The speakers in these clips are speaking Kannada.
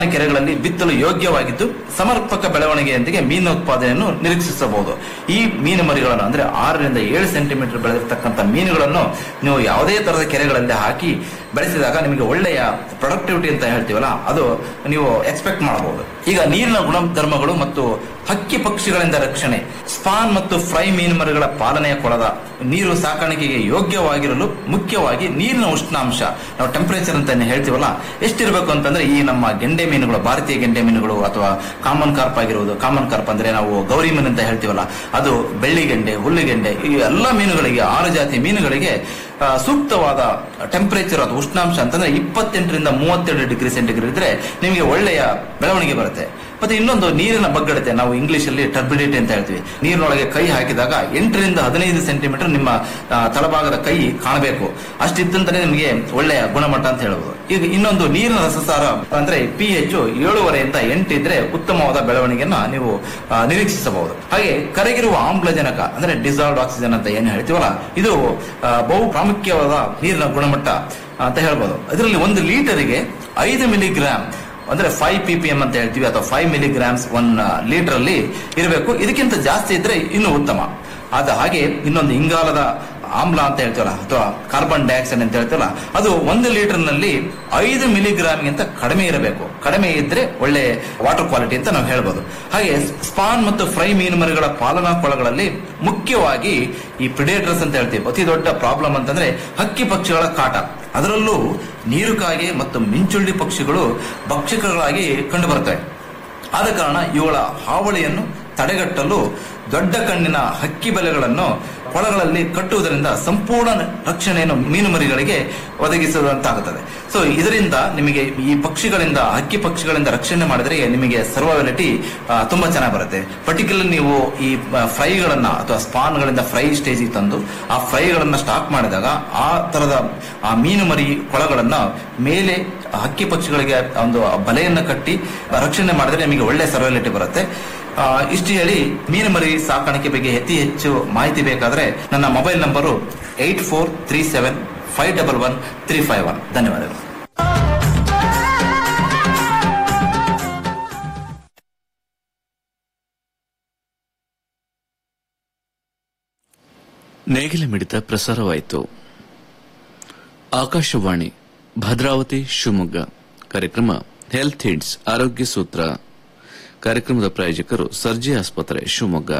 ಕೆರೆಗಳಲ್ಲಿ ಬಿತ್ತಲು ಯೋಗ್ಯವಾಗಿದ್ದು ಸಮರ್ಪಕ ಬೆಳವಣಿಗೆಯೊಂದಿಗೆ ಮೀನು ಉತ್ಪಾದನೆಯನ್ನು ನಿರೀಕ್ಷಿಸಬಹುದು. ಈ ಮೀನು ಮರಿಗಳನ್ನು ಅಂದ್ರೆ 6 ರಿಂದ 7 ಸೆಂಟಿಮೀಟರ್ ಬೆಳೆದಿರ್ತಕ್ಕಂಥ ಮೀನುಗಳನ್ನು ನೀವು ಯಾವುದೇ ತರಹದ ಕೆರೆಗಳಲ್ಲಿ ಹಾಕಿ ಬೆಳೆಸಿದಾಗ ನಿಮಗೆ ಒಳ್ಳೆಯ ಪ್ರೊಡಕ್ಟಿವಿಟಿ ಅಂತ ಹೇಳ್ತೀವಲ್ಲ, ಅದು ನೀವು ಎಕ್ಸ್ಪೆಕ್ಟ್ ಮಾಡಬಹುದು. ಈಗ ನೀರಿನ ಗುಣಧರ್ಮಗಳು ಮತ್ತು ಹಕ್ಕಿ ಪಕ್ಷಿಗಳಿಂದ ರಕ್ಷಣೆ. ಸ್ಪಾನ್ ಮತ್ತು ಫ್ರೈ ಮೀನು ಮರಿಗಳ ಪಾಲನೆಯ ಕೊಳದ ನೀರು ಸಾಕಾಣಿಕೆಗೆ ಯೋಗ್ಯವಾಗಿರಲು ಮುಖ್ಯವಾಗಿ ನೀರಿನ ಉಷ್ಣಾಂಶ, ನಾವು ಟೆಂಪರೇಚರ್ ಅಂತ ಹೇಳ್ತೀವಲ್ಲ, ಎಷ್ಟಿರಬೇಕು ಅಂತಂದ್ರೆ ಈ ನಮ್ಮ ಗೆಂಡೆ ಮೀನುಗಳು, ಭಾರತೀಯ ಗೆಂಡೆ ಮೀನುಗಳು ಅಥವಾ ಕಾಮನ್ ಕಾರ್ಪ್ ಆಗಿರುವುದು, ಕಾಮನ್ ಕಾರ್ಪ್ ಅಂದ್ರೆ ನಾವು ಗೌರಿ ಮೀನು ಅಂತ ಹೇಳ್ತೀವಲ್ಲ, ಅದು ಬೆಳ್ಳಿಗೆಂಡೆ, ಹುಲ್ಲಿಗೆಂಡೆ, ಈ ಎಲ್ಲ ಮೀನುಗಳಿಗೆ 6 ಜಾತಿ ಮೀನುಗಳಿಗೆ ಸೂಕ್ತವಾದ ಟೆಂಪರೇಚರ್ ಅಥವಾ ಉಷ್ಣಾಂಶ ಅಂತಂದ್ರೆ 28 ರಿಂದ 32 ಡಿಗ್ರಿ ಸೆಂಟಿಗ್ರೇಡ್ ಇದ್ರೆ ನಿಮಗೆ ಒಳ್ಳೆಯ ಬೆಳವಣಿಗೆ ಬರುತ್ತೆ. ಮತ್ತೆ ಇನ್ನೊಂದು ನೀರಿನ ಬಗ್ಗಡತೆ, ನಾವು ಇಂಗ್ಲಿಷ್ ಅಲ್ಲಿ ಟರ್ಬಿಡಿಟಿ ಅಂತ ಹೇಳ್ತೀವಿ. ನೀರಿನೊಳಗೆ ಕೈ ಹಾಕಿದಾಗ 8 ರಿಂದ 15 ಸೆಂಟಿಮೀಟರ್ ನಿಮ್ಮ ತಳಭಾಗದ ಕೈ ಕಾಣಬೇಕು. ಅಷ್ಟಿದ್ದಂತಾನೆ ನಿಮಗೆ ಒಳ್ಳೆಯ ಗುಣಮಟ್ಟ ಅಂತ ಹೇಳಬಹುದು. ಈಗ ಇನ್ನೊಂದು ನೀರಿನ ರಸಸಾರ ಅಂದ್ರೆ pH 7.5 ರಿಂದ 8 ಇದ್ರೆ ಉತ್ತಮವಾದ ಬೆಳವಣಿಗೆಯನ್ನ ನೀವು ನಿರೀಕ್ಷಿಸಬಹುದು. ಹಾಗೆ ಕರಗಿರುವ ಆಮ್ಲಜನಕ ಅಂದ್ರೆ ಡಿಸಾಲ್ವ್ಡ್ ಆಕ್ಸಿಜನ್ ಅಂತ ಏನು ಹೇಳ್ತೀವಲ್ಲ, ಇದು ಬಹು ಪ್ರಾಮುಖ್ಯವಾದ ನೀರಿನ ಗುಣಮಟ್ಟ ಅಂತ ಹೇಳ್ಬೋದು. ಇದರಲ್ಲಿ 1 ಲೀಟರ್ಗೆ 5 ಮಿಲಿಗ್ರಾಮ್ ಅಂದ್ರೆ 5 ppm ಅಂತ ಹೇಳ್ತೀವಿ, ಅಥವಾ 5 ಮಿಲಿಗ್ರಾಮ್ಸ್ 1 ಲೀಟರ್ ಅಲ್ಲಿ ಇರಬೇಕು. ಇದಕ್ಕಿಂತ ಜಾಸ್ತಿ ಇದ್ರೆ ಇನ್ನು ಉತ್ತಮ. ಹಾಗೆ ಇನ್ನೊಂದು ಇಂಗಾಲದ ಆಮ್ಲ ಅಂತ ಹೇಳ್ತೀವಲ್ಲ, ಅಥವಾ ಕಾರ್ಬನ್ ಡೈಆಕ್ಸೈಡ್ ಅಂತ ಹೇಳ್ತೀವಲ್ಲ, ಅದು 1 ಲೀಟರ್ ನಲ್ಲಿ 5 ಮಿಲಿಗ್ರಾಮ್ ಗಿಂತ ಕಡಿಮೆ ಇರಬೇಕು. ಕಡಿಮೆ ಇದ್ರೆ ಒಳ್ಳೆ ವಾಟರ್ ಕ್ವಾಲಿಟಿ ಅಂತ ನಾವು ಹೇಳ್ಬೋದು. ಹಾಗೆ ಸ್ಪಾನ್ ಮತ್ತು ಫ್ರೈ ಮೀನು ಮರಿಗಳ ಪಾಲನಾ ಕೊಳಗಳಲ್ಲಿ ಮುಖ್ಯವಾಗಿ ಈ ಪ್ರಿಡೇಟರ್ಸ್ ಅಂತ ಹೇಳ್ತೀವಿ. ಅತಿ ದೊಡ್ಡ ಪ್ರಾಬ್ಲಮ್ ಅಂತಂದ್ರೆ ಹಕ್ಕಿ ಪಕ್ಷಿಗಳ ಕಾಟ. ಅದರಲ್ಲೂ ನೀರುಕಾಗೆ ಮತ್ತು ಮಿಂಚುಳ್ಳಿ ಪಕ್ಷಿಗಳು ಭಕ್ಷಕಗಳಾಗಿ ಕಂಡು ಬರ್ತವೆ. ಆದ ಕಾರಣ ಇವುಗಳ ಹಾವಳಿಯನ್ನು ತಡೆಗಟ್ಟಲು ದೊಡ್ಡ ಕಣ್ಣಿನ ಹಕ್ಕಿ ಬಲೆಗಳನ್ನು ಕೊಳಗಳಲ್ಲಿ ಕಟ್ಟುವುದರಿಂದ ಸಂಪೂರ್ಣ ರಕ್ಷಣೆಯನ್ನು ಮೀನು ಮರಿಗಳಿಗೆ ಒದಗಿಸುವಂತಾಗುತ್ತದೆ. ಸೊ ಇದರಿಂದ ನಿಮಗೆ ಈ ಪಕ್ಷಿಗಳಿಂದ, ಹಕ್ಕಿ ಪಕ್ಷಿಗಳಿಂದ ರಕ್ಷಣೆ ಮಾಡಿದರೆ ನಿಮಗೆ ಸರ್ವೈವಲಿಟಿ ತುಂಬಾ ಚೆನ್ನಾಗಿ ಬರುತ್ತೆ. ಪರ್ಟಿಕ್ಯುಲರ್ ನೀವು ಈ ಫ್ರೈಗಳನ್ನ ಅಥವಾ ಸ್ಪಾನ್ಗಳಿಂದ ಫ್ರೈ ಸ್ಟೇಜಿಗೆ ತಂದು ಆ ಫ್ರೈಗಳನ್ನ ಸ್ಟಾಕ್ ಮಾಡಿದಾಗ ಆ ತರದ ಆ ಮೀನು ಮರಿ ಕೊಳಗಳನ್ನ ಮೇಲೆ ಹಕ್ಕಿ ಪಕ್ಷಿಗಳಿಗೆ ಒಂದು ಬಲೆಯನ್ನ ಕಟ್ಟಿ ರಕ್ಷಣೆ ಮಾಡಿದ್ರೆ ನಿಮಗೆ ಒಳ್ಳೆ ಸರ್ವೈವಲಿಟಿ ಬರುತ್ತೆ. ಇಷ್ಟು ಹೇಳಿ, ಮೀನು ಮರಿ ಸಾಕಾಣಿಕೆ ಬಗ್ಗೆ ಅತಿ ಹೆಚ್ಚು ಮಾಹಿತಿ ಬೇಕಾದ್ರೆ ನನ್ನ ಮೊಬೈಲ್ ನಂಬರು 8437511351. ಧನ್ಯವಾದಗಳು. ನೇಗಿಲ ಮಿಡಿತ ಪ್ರಸಾರವಾಯಿತು. ಆಕಾಶವಾಣಿ ಭದ್ರಾವತಿ ಶಿವಮೊಗ್ಗ. ಕಾರ್ಯಕ್ರಮ ಹೆಲ್ತ್ ಹಿಂಟ್ಸ್ ಆರೋಗ್ಯ ಸೂತ್ರ. ಕಾರ್ಯಕ್ರಮದ ಪ್ರಾಯೋಜಕರು ಸರ್ಜಿ ಆಸ್ಪತ್ರೆ ಶಿವಮೊಗ್ಗ.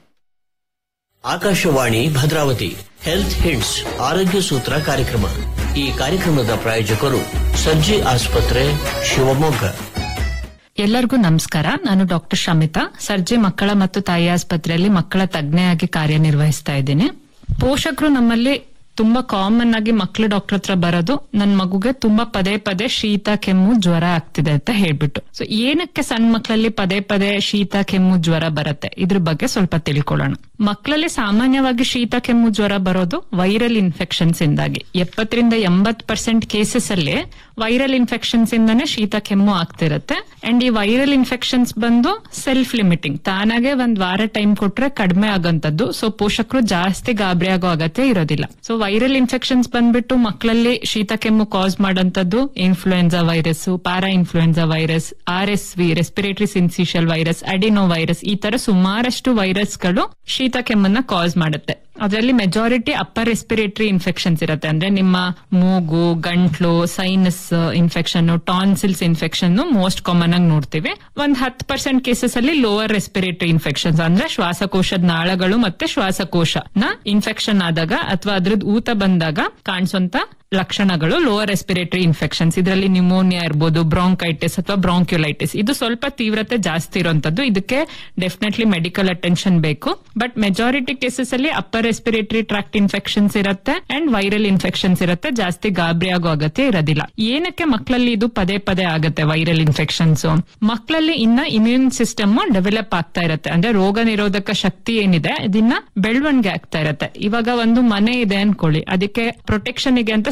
ಆಕಾಶವಾಣಿ ಭದ್ರಾವತಿ ಹೆಲ್ತ್ ಹಿಂಟ್ಸ್ ಆರೋಗ್ಯ ಸೂತ್ರ ಕಾರ್ಯಕ್ರಮ. ಈ ಕಾರ್ಯಕ್ರಮದ ಪ್ರಾಯೋಜಕರು ಸರ್ಜಿ ಆಸ್ಪತ್ರೆ ಶಿವಮೊಗ್ಗ. ಎಲ್ಲರಿಗೂ ನಮಸ್ಕಾರ. ನಾನು ಡಾಕ್ಟರ್ ಶಮಿತಾ, ಸರ್ಜಿ ಮಕ್ಕಳ ಮತ್ತು ತಾಯಿ ಆಸ್ಪತ್ರೆಯಲ್ಲಿ ಮಕ್ಕಳ ತಜ್ಞೆಯಾಗಿ ಕಾರ್ಯನಿರ್ವಹಿಸ್ತಾ ಇದ್ದೀನಿ. ಪೋಷಕರು ನಮ್ಮಲ್ಲಿ ತುಂಬಾ ಕಾಮನ್ ಆಗಿ ಮಕ್ಳು ಡಾಕ್ಟರ್ ಹತ್ರ ಬರೋದು, ನನ್ ಮಗುಗೆ ತುಂಬಾ ಪದೇ ಪದೇ ಶೀತ, ಕೆಮ್ಮು, ಜ್ವರ ಆಗ್ತಿದೆ ಅಂತ ಹೇಳ್ಬಿಟ್ಟು. ಸೊ ಏನಕ್ಕೆ ಸಣ್ಣ ಮಕ್ಕಳಲ್ಲಿ ಪದೇ ಪದೇ ಶೀತ, ಕೆಮ್ಮು, ಜ್ವರ ಬರುತ್ತೆ, ಇದ್ರ ಬಗ್ಗೆ ಸ್ವಲ್ಪ ತಿಳ್ಕೊಳ್ಳೋಣ. ಮಕ್ಕಳಲ್ಲಿ ಸಾಮಾನ್ಯವಾಗಿ ಶೀತ, ಕೆಮ್ಮು, ಜ್ವರ ಬರೋದು ವೈರಲ್ ಇನ್ಫೆಕ್ಷನ್ಸ್ ಇಂದಾಗಿ. 70 ರಿಂದ 80% ಕೇಸಸ್ ಅಲ್ಲಿ ವೈರಲ್ ಇನ್ಫೆಕ್ಷನ್ಸ್ ಇಂದಾನೆ ಶೀತ, ಕೆಮ್ಮು ಆಗ್ತಿರತ್ತೆ. ಅಂಡ್ ಈ ವೈರಲ್ ಇನ್ಫೆಕ್ಷನ್ಸ್ ಬಂದು ಸೆಲ್ಫ್ ಲಿಮಿಟಿಂಗ್, ತಾನಾಗೆ 1 ವಾರ ಟೈಮ್ ಕೊಟ್ರೆ ಕಡಿಮೆ ಆಗಂತದ್ದು. ಸೊ ಪೋಷಕರು ಜಾಸ್ತಿ ಗಾಬರಿ ಆಗೋ ಅಗತ್ಯ ಇರೋದಿಲ್ಲ. ಸೊ ವೈರಲ್ ಇನ್ಫೆಕ್ಷನ್ಸ್ ಬಂದ್ಬಿಟ್ಟು ಮಕ್ಕಳಲ್ಲಿ ಶೀತ, ಕೆಮ್ಮು ಕಾಸ್ ಮಾಡಂತದ್ದು influenza virus, para influenza virus, RSV respiratory ಸಿನ್ಸಿಷಿಯಲ್ virus, ಅಡಿನೋ virus, ಈ ತರ ಸುಮಾರಷ್ಟು ವೈರಸ್ಗಳು ಶೀತ, ಕೆಮ್ಮನ್ನ ಕಾಸ್ ಮಾಡುತ್ತೆ. ಅದರಲ್ಲಿ ಮೆಜಾರಿಟಿ ಅಪ್ಪರ್ ರೆಸ್ಪಿರೇಟರಿ ಇನ್ಫೆಕ್ಷನ್ಸ್ ಇರುತ್ತೆ. ಅಂದ್ರೆ ನಿಮ್ಮ ಮೂಗು, ಗಂಟ್ಲು, sinus infection, tonsils infection most common ಆಗಿ ನೋಡ್ತೀವಿ. 10% ಕೇಸಸ್ ಅಲ್ಲಿ ಲೋವರ್ ರೆಸ್ಪಿರೇಟರಿ ಇನ್ಫೆಕ್ಷನ್ಸ್, ಅಂದ್ರೆ ಶ್ವಾಸಕೋಶದ ನಾಳಗಳು ಮತ್ತೆ ಶ್ವಾಸಕೋಶನ ಇನ್ಫೆಕ್ಷನ್ ಆದಾಗ ಅಥವಾ ಅದ್ರದ್ದು ಊತ ಬಂದಾಗ ಕಾಣಿಸುವಂತ ಲಕ್ಷಣಗಳು ಲೋವರ್ ರೆಸ್ಪಿರೇಟರಿ ಇನ್ಫೆಕ್ಷನ್ಸ್. ಇದರಲ್ಲಿ ನ್ಯೂಮೋನಿಯಾ ಇರ್ಬೋದು, ಬ್ರಾಂಕೈಟಿಸ್ ಅಥವಾ ಬ್ರಾಂಕ್ಯುಲೈಟಿಸ್. ಇದು ಸ್ವಲ್ಪ ತೀವ್ರತೆ ಜಾಸ್ತಿ ಇರುವಂತದ್ದು. ಇದಕ್ಕೆ ಡೆಫಿನೆಟ್ಲಿ ಮೆಡಿಕಲ್ ಅಟೆನ್ಷನ್ ಬೇಕು. ಬಟ್ ಮೆಜಾರಿಟಿ ಕೇಸಸ್ ಅಲ್ಲಿ ಅಪ್ಪರ್ ರೆಸ್ಪಿರೇಟರಿ ಟ್ರಾಕ್ಟ್ ಇನ್ಫೆಕ್ಷನ್ಸ್ ಇರುತ್ತೆ ಅಂಡ್ ವೈರಲ್ ಇನ್ಫೆಕ್ಷನ್ಸ್ ಇರುತ್ತೆ. ಜಾಸ್ತಿ ಗಾಬರಿ ಆಗೋ ಅಗತ್ಯ ಇರೋದಿಲ್ಲ. ಏನಕ್ಕೆ ಮಕ್ಕಳಲ್ಲಿ ಇದು ಪದೇ ಪದೇ ಆಗುತ್ತೆ ವೈರಲ್ ಇನ್ಫೆಕ್ಷನ್ಸ್? ಮಕ್ಕಳಲ್ಲಿ ಇನ್ನ ಇಮ್ಯೂನ್ ಸಿಸ್ಟಮ್ ಡೆವಲಪ್ ಆಗ್ತಾ ಇರುತ್ತೆ. ಅಂದ್ರೆ ರೋಗ ನಿರೋಧಕ ಶಕ್ತಿ ಏನಿದೆ ಇದನ್ನ ಬೆಳವಣಿಗೆ ಆಗ್ತಾ ಇರುತ್ತೆ. ಇವಾಗ ಒಂದು ಮನೆ ಇದೆ ಅನ್ಕೊಳ್ಳಿ, ಅದಕ್ಕೆ ಪ್ರೊಟೆಕ್ಷನ್ ಗೆ ಅಂತ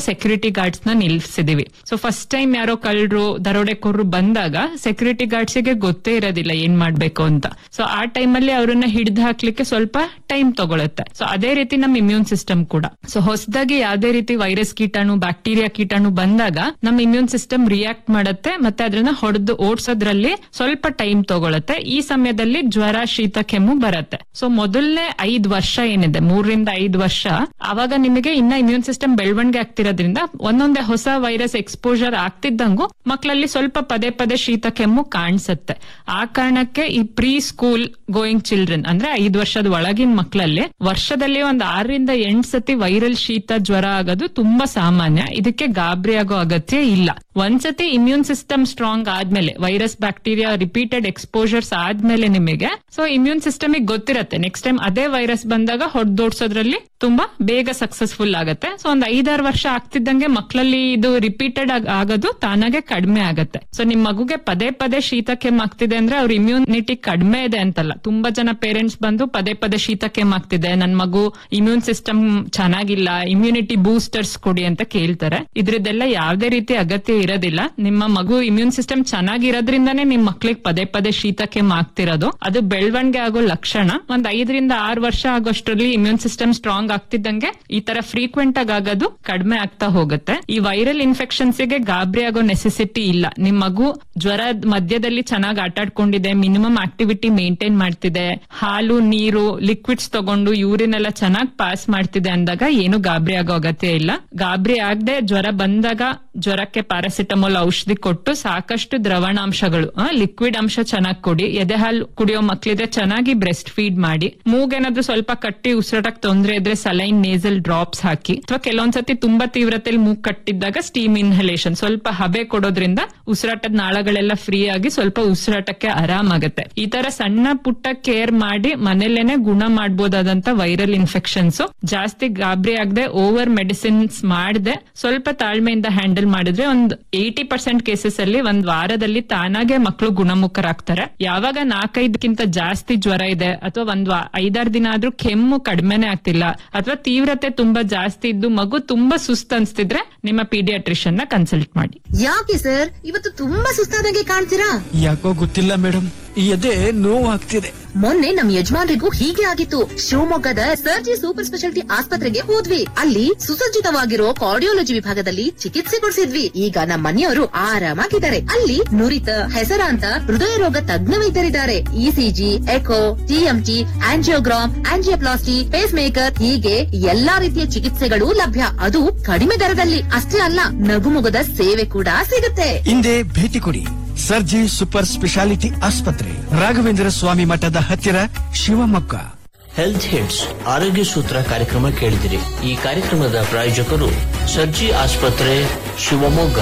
ಸೆಕ್ಯೂರಿಟಿ ಗಾರ್ಡ್ಸ್ ನ ನಿಲ್ಸಿದೀವಿ. ಸೊ ಫಸ್ಟ್ ಟೈಮ್ ಯಾರೋ ಕಳ್ಳರು ದರೋಡೆಕೋರರು ಬಂದಾಗ ಸೆಕ್ಯೂರಿಟಿ ಗಾರ್ಡ್ಸ್ ಗೆ ಗೊತ್ತೇ ಇರೋದಿಲ್ಲ ಏನ್ ಮಾಡ್ಬೇಕು ಅಂತ. ಸೊ ಆ ಟೈಮಲ್ಲಿ ಅವರನ್ನ ಹಿಡಿದು ಹಾಕ್ಲಿಕ್ಕೆ ಸ್ವಲ್ಪ ಟೈಮ್ ತಗೊಳುತ್ತೆ. ಸೊ ಅದೇ ರೀತಿ ನಮ್ ಇಮ್ಯೂನ್ ಸಿಸ್ಟಮ್ ಕೂಡ. ಸೊ ಹೊಸದಾಗಿ ಯಾವ್ದೇ ರೀತಿ ವೈರಸ್ ಕೀಟಾಣು ಬ್ಯಾಕ್ಟೀರಿಯಾ ಕೀಟಾಣು ಬಂದಾಗ ನಮ್ ಇಮ್ಯೂನ್ ಸಿಸ್ಟಮ್ ರಿಯಾಕ್ಟ್ ಮಾಡುತ್ತೆ, ಮತ್ತೆ ಅದನ್ನ ಹೊಡೆದು ಓಡಿಸೋದ್ರಲ್ಲಿ ಸ್ವಲ್ಪ ಟೈಮ್ ತಗೊಳುತ್ತೆ. ಈ ಸಮಯದಲ್ಲಿ ಜ್ವರ, ಶೀತ, ಕೆಮ್ಮು ಬರುತ್ತೆ. ಸೊ ಮೊದಲನೇ 5 ವರ್ಷ ಏನಿದೆ, 3 ರಿಂದ 5 ವರ್ಷ, ಅವಾಗ ನಿಮಗೆ ಇನ್ನ ಇಮ್ಯೂನ್ ಸಿಸ್ಟಮ್ ಬೆಳವಣಿಗೆ ಆಗ್ತಿರೋದ್ರಿಂದ ಒಂದೊಂದೇ ಹೊಸ ವೈರಸ್ ಎಕ್ಸ್ಪೋಜರ್ ಆಗ್ತಿದ್ದಂಗೂ ಮಕ್ಕಳಲ್ಲಿ ಸ್ವಲ್ಪ ಪದೇ ಪದೇ ಶೀತ ಕೆಮ್ಮು ಕಾಣಿಸುತ್ತೆ. ಆ ಕಾರಣಕ್ಕೆ ಈ ಪ್ರೀ ಸ್ಕೂಲ್ ಗೋಯಿಂಗ್ ಚಿಲ್ಡ್ರನ್ ಅಂದ್ರೆ 5 ವರ್ಷದ ಒಳಗಿನ ಮಕ್ಕಳಲ್ಲಿ ವರ್ಷದಲ್ಲಿ ಒಂದು 6 ರಿಂದ 8 ಸತಿ ವೈರಲ್ ಶೀತ ಜ್ವರ ಆಗೋದು ತುಂಬಾ ಸಾಮಾನ್ಯ. ಇದಕ್ಕೆ ಗಾಬರಿ ಆಗೋ ಅಗತ್ಯ ಇಲ್ಲ. ಒಂದ್ಸತಿ ಇಮ್ಯೂನ್ ಸಿಸ್ಟಮ್ ಸ್ಟ್ರಾಂಗ್ ಆದ್ಮೇಲೆ, ವೈರಸ್ ಬ್ಯಾಕ್ಟೀರಿಯಾ ರಿಪೀಟೆಡ್ ಎಕ್ಸ್ಪೋಜರ್ಸ್ ಆದ್ಮೇಲೆ ನಿಮಗೆ so immune system ಗೊತ್ತಿರತ್ತೆ next time ಅದೇ ವೈರಸ್ ಬಂದಾಗ ಹೊಡೆದೋಡ್ಸೋದ್ರಲ್ಲಿ ತುಂಬಾ ಬೇಗ ಸಕ್ಸಸ್ಫುಲ್ ಆಗುತ್ತೆ. ಸೊ ಒಂದ್ 5-6 ವರ್ಷ ಆಗ್ತಿದ್ದಂಗೆ ಮಕ್ಕಳಲ್ಲಿ ಇದು ರಿಪೀಟೆಡ್ ಆಗೋದು ತಾನಾಗೆ ಕಡಿಮೆ ಆಗತ್ತೆ. ಸೊ ನಿಮ್ ಮಗುಗೆ ಪದೇ ಪದೇ ಶೀತ ಕೆಮ್ಮು ಆಗ್ತಿದೆ ಅಂದ್ರೆ ಅವ್ರ ಇಮ್ಯೂನಿಟಿ ಕಡಿಮೆ ಇದೆ ಅಂತಲ್ಲ. ತುಂಬಾ ಜನ ಪೇರೆಂಟ್ಸ್ ಬಂದು ಪದೇ ಪದೇ ಶೀತ ಕೆಮ್ಮು ಆಗ್ತಿದೆ, ನನ್ ಮಗು ಇಮ್ಯೂನ್ ಸಿಸ್ಟಮ್ ಚೆನ್ನಾಗಿಲ್ಲ, ಇಮ್ಯುನಿಟಿ ಬೂಸ್ಟರ್ಸ್ ಕೊಡಿ ಅಂತ ಕೇಳ್ತಾರೆ. ಇದ್ರದ್ದೆಲ್ಲ ಯಾವ್ದೇ ರೀತಿ ಅಗತ್ಯ ಇರೋದಿಲ್ಲ. ನಿಮ್ಮ ಮಗು ಇಮ್ಯೂನ್ ಸಿಸ್ಟಮ್ ಚೆನ್ನಾಗಿರೋದ್ರಿಂದಾನೇ ನಿಮ್ ಮಕ್ಳಿಗೆ ಪದೇ ಪದೇ ಶೀತ ಕೆಮ್ಮು ಆಗ್ತಿರೋದು. ಅದು ಬೆಳವಣಿಗೆ ಆಗೋ ಲಕ್ಷಣ. ಒಂದ್ 5 ರಿಂದ 6 ವರ್ಷ ಆಗೋಷ್ಟರಲ್ಲಿ ಇಮ್ಯೂನ್ ಸಿಸ್ಟಮ್ ಸ್ಟ್ರಾಂಗ್ ಆಗ್ತಿದ್ದಂಗೆ ಈ ತರ ಫ್ರೀಕ್ವೆಂಟ್ ಆಗೋದು ಕಡಿಮೆ ಆಗ್ತಾ ಹೋಗುತ್ತೆ. ಈ ವೈರಲ್ ಇನ್ಫೆಕ್ಷನ್ಸ್ ಗೆ ಗಾಬರಿ ಆಗೋ ನೆಸೆಸಿಟಿ ಇಲ್ಲ. ನಿಮ್ ಮಗು ಜ್ವರದ ಮಧ್ಯದಲ್ಲಿ ಚೆನ್ನಾಗಿ ಆಟಾಡ್ಕೊಂಡಿದೆ, ಮಿನಿಮಮ್ ಆಕ್ಟಿವಿಟಿ ಮೇಂಟೈನ್ ಮಾಡ್ತಿದೆ, ಹಾಲು, ನೀರು, ಲಿಕ್ವಿಡ್ಸ್ ತಗೊಂಡು ಯೂರಿನ್ ಎಲ್ಲ ಚೆನ್ನಾಗಿ ಪಾಸ್ ಮಾಡ್ತಿದೆ ಅಂದಾಗ ಏನು ಗಾಬರಿ ಆಗೋ ಅಗತ್ಯ ಇಲ್ಲ. ಗಾಬರಿ ಆಗದೆ ಜ್ವರ ಬಂದಾಗ ಜ್ವರಕ್ಕೆ ಪ್ಯಾರಾಸಿಟಮಾಲ್ ಔಷಧಿ ಕೊಟ್ಟು ಸಾಕಷ್ಟು ದ್ರವಣಾಂಶಗಳು, ಲಿಕ್ವಿಡ್ ಅಂಶ ಚೆನ್ನಾಗಿ ಕೊಡಿ. ಎದೆ ಹಾಲು ಕುಡಿಯೋ ಮಕ್ಳಿದ್ರೆ ಚೆನ್ನಾಗಿ ಬ್ರೆಸ್ಟ್ ಫೀಡ್ ಮಾಡಿ. ಮೂಗೇನಾದ್ರೂ ಸ್ವಲ್ಪ ಕಟ್ಟಿ ಉಸಿರಾಟಕ್ಕೆ ತೊಂದರೆ ಇದ್ರೆ ಸಲೈನ್ ನೇಸಲ್ ಡ್ರಾಪ್ಸ್ ಹಾಕಿ, ಅಥವಾ ಕೆಲವೊಂದ್ಸತಿ ತುಂಬಾ ತೀವ್ರತೆಯಲ್ಲಿ ಮೂಗ್ ಕಟ್ಟಿದ್ದಾಗ ಸ್ಟೀಮ್ ಇನ್ಹಲೇಷನ್, ಸ್ವಲ್ಪ ಹಬೆ ಕೊಡೋದ್ರಿಂದ ಉಸಿರಾಟದ ನಾಳಗಳೆಲ್ಲ ಫ್ರೀ ಆಗಿ ಸ್ವಲ್ಪ ಉಸಿರಾಟಕ್ಕೆ ಆರಾಮಾಗುತ್ತೆ. ಈ ತರ ಸಣ್ಣ ಪುಟ್ಟ ಕೇರ್ ಮಾಡಿ ಮನೇಲೇನೆ ಗುಣ ಮಾಡಬಹುದಾದಂತ ವೈರಲ್ ಇನ್ಫೆಕ್ಷನ್ಸ್. ಜಾಸ್ತಿ ಗಾಬರಿ ಆಗದೆ ಓವರ್ ಮೆಡಿಸಿನ್ಸ್ ಮಾಡದೆ ಸ್ವಲ್ಪ ತಾಳ್ಮೆಯಿಂದ ಹ್ಯಾಂಡಲ್ ಮಾಡಿದ್ರೆ ಒಂದು 80% ಕೇಸಸ್ ಅಲ್ಲಿ ಒಂದ್ ವಾರದಲ್ಲಿ ತಾನಾಗೆ ಮಕ್ಕಳು ಗುಣಮುಖರಾಗ್ತಾರೆ. ಯಾವಾಗ 4-5ಕ್ಕಿಂತ ಜಾಸ್ತಿ ಜ್ವರ ಇದೆ ಅಥವಾ ಒಂದ್ 5-6 ದಿನ ಆದ್ರೂ ಕೆಮ್ಮು ಕಡಿಮೆನೆ ಆಗ್ತಿಲ್ಲ ಅಥವಾ ತೀವ್ರತೆ ತುಂಬಾ ಜಾಸ್ತಿ ಇದ್ದು ಮಗು ತುಂಬಾ ಸುಸ್ತು ಅನ್ಸ್ತಿದ್ರೆ ನಿಮ್ಮ ಪೀಡಿಯಾಟ್ರಿಷಿಯನ್ ನ ಕನ್ಸಲ್ಟ್ ಮಾಡಿ. ಯಾಕೆ ಸರ್ ಇವತ್ತು ತುಂಬಾ ಸುಸ್ತಾದಂಗೆ ಕಾಣ್ತೀರಾ? ಯಾಕೋ ಗೊತ್ತಿಲ್ಲ ಮೇಡಮ್, ಎದೆ ನೋವಾಗ್ತಿದೆ. ಮೊನ್ನೆ ನಮ್ ಯಜಮಾನ್ರಿಗೂ ಹೀಗೆ ಆಗಿತ್ತು. ಶಿವಮೊಗ್ಗದ ಸರ್ಜಿ ಸೂಪರ್ ಸ್ಪೆಷಾಲಿಟಿ ಆಸ್ಪತ್ರೆಗೆ ಹೋದ್ವಿ. ಅಲ್ಲಿ ಸುಸಜ್ಜಿತವಾಗಿರೋ ಕಾರ್ಡಿಯಾಲಜಿ ವಿಭಾಗದಲ್ಲಿ ಚಿಕಿತ್ಸೆ ಕೊಡಿಸಿದ್ವಿ. ಈಗ ನಮ್ಮ ಮನೆಯವರು ಆರಾಮಾಗಿದ್ದಾರೆ. ಅಲ್ಲಿ ನುರಿತ ಹೆಸರಾಂತ ಹೃದಯ ರೋಗ ತಜ್ಞ ವೈದ್ಯರಿದ್ದಾರೆ. ECG, eco, TMT, angiogram, angioplasty, phase maker, ಹೀಗೆ ಎಲ್ಲಾ ರೀತಿಯ ಚಿಕಿತ್ಸೆಗಳು ಲಭ್ಯ. ಅದು ಕಡಿಮೆ ದರದಲ್ಲಿ. ಅಷ್ಟೇ ಅಲ್ಲ, ನಗುಮೊಗದ ಸೇವೆ ಕೂಡ ಸಿಗುತ್ತೆ. ಹಿಂದೆ ಭೇಟಿ ಕೊಡಿ. ಸರ್ಜಿ ಸೂಪರ್ ಸ್ಪೆಷಾಲಿಟಿ ಆಸ್ಪತ್ರೆ, ರಾಘವೇಂದ್ರ ಸ್ವಾಮಿ ಮಠದ ಹತ್ತಿರ, ಶಿವಮೊಗ್ಗ. ಹೆಲ್ತ್ ಹಿಟ್ಸ್ ಆರೋಗ್ಯ ಸೂತ್ರ ಕಾರ್ಯಕ್ರಮ ಕೇಳಿದಿರಿ. ಈ ಕಾರ್ಯಕ್ರಮದ ಪ್ರಾಯೋಜಕರು ಸರ್ಜಿ ಆಸ್ಪತ್ರೆ, ಶಿವಮೊಗ್ಗ.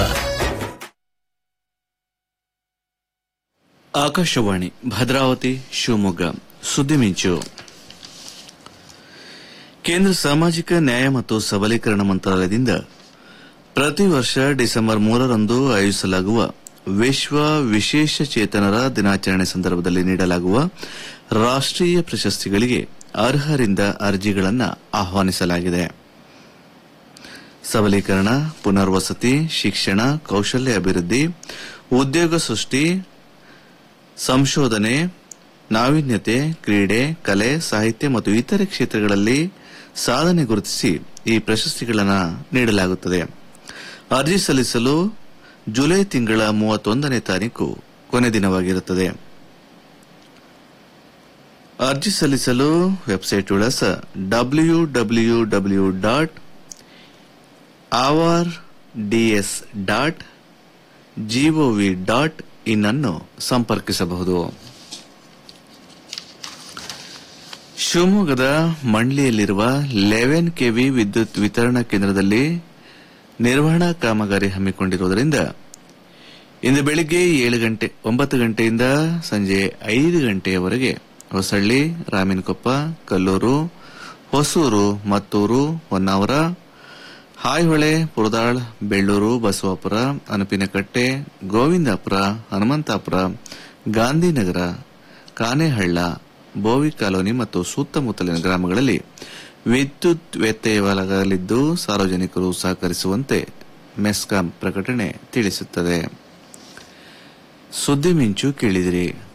ಆಕಾಶವಾಣಿ ಭದ್ರಾವತಿ ಶಿವಮೊಗ್ಗ. ಸುದ್ದಿ ಮಿಂಚು. ಕೇಂದ್ರ ಸಾಮಾಜಿಕ ನ್ಯಾಯ ಮತ್ತು ಸಬಲೀಕರಣ ಮಂತ್ರಾಲಯದಿಂದ ಪ್ರತಿ ವರ್ಷ ಡಿಸೆಂಬರ್ 3ರಂದು ಆಯೋಜಿಸಲಾಗುವ ವಿಶ್ವ ವಿಶೇಷ ಚೇತನರ ದಿನಾಚರಣೆ ಸಂದರ್ಭದಲ್ಲಿ ನೀಡಲಾಗುವ ರಾಷ್ಟ್ರೀಯ ಪ್ರಶಸ್ತಿಗಳಿಗೆ ಅರ್ಹರಿಂದ ಅರ್ಜಿಗಳನ್ನು ಆಹ್ವಾನಿಸಲಾಗಿದೆ. ಸಬಲೀಕರಣ, ಪುನರ್ವಸತಿ, ಶಿಕ್ಷಣ, ಕೌಶಲ್ಯ ಅಭಿವೃದ್ಧಿ, ಉದ್ಯೋಗ ಸೃಷ್ಟಿ, ಸಂಶೋಧನೆ, ನಾವೀನ್ಯತೆ, ಕ್ರೀಡೆ, ಕಲೆ, ಸಾಹಿತ್ಯ ಮತ್ತು ಇತರೆ ಕ್ಷೇತ್ರಗಳಲ್ಲಿ ಸಾಧನೆ ಗುರುತಿಸಿ ಈ ಪ್ರಶಸ್ತಿಗಳನ್ನು ನೀಡಲಾಗುತ್ತದೆ. ಅರ್ಜಿ ಸಲ್ಲಿಸಲು ಜುಲೈ ತಿಂಗಳ 31ನೇ ತಾರೀಕು ಕೊನೆ ದಿನವಾಗಿರುತ್ತದೆ. ಅರ್ಜಿ ಸಲ್ಲಿಸಲು ವೆಬ್ಸೈಟ್ ವಿಳಾಸ www.awards.gov.in ಅನ್ನು ಸಂಪರ್ಕಿಸಬಹುದು. ಶಿವಮೊಗ್ಗದ ಮಂಡ್ಲಿಯಲ್ಲಿರುವ 11 kV ವಿದ್ಯುತ್ ವಿತರಣಾ ಕೇಂದ್ರದಲ್ಲಿ ನಿರ್ವಹಣಾ ಕಾಮಗಾರಿ ಹಮ್ಮಿಕೊಂಡಿರುವುದರಿಂದ ಇಂದು ಬೆಳಿಗ್ಗೆ 9 ಗಂಟೆಯಿಂದ ಸಂಜೆ 5 ಗಂಟೆಯವರೆಗೆ ಹೊಸಳ್ಳಿ, ರಾಮನಕೊಪ್ಪ, ಕಲ್ಲೂರು, ಹೊಸೂರು, ಮತ್ತೂರು, ಹೊನ್ನಾವರ, ಹಾಯ್ಹೊಳೆ, ಪುರದಾಳ್, ಬೆಳ್ಳೂರು, ಬಸವಾಪುರ, ಅನಪಿನಕಟ್ಟೆ, ಗೋವಿಂದಾಪುರ, ಹನುಮಂತಾಪುರ, ಗಾಂಧಿನಗರ, ಕಾನೇಹಳ್ಳ, ಬೋವಿ ಕಾಲೋನಿ ಮತ್ತು ಸುತ್ತಮುತ್ತಲಿನ ಗ್ರಾಮಗಳಲ್ಲಿ ವಿದ್ಯುತ್ ವ್ಯತ್ಯಯವಾಗಲಿದ್ದು ಸಾರ್ವಜನಿಕರು ಸಹಕರಿಸುವಂತೆ ಮೆಸ್ಕಾಂ ಪ್ರಕಟಣೆ ತಿಳಿಸುತ್ತದೆ. ಸುದ್ದಿ ಮಿಂಚು ಕೇಳಿದಿರಿ.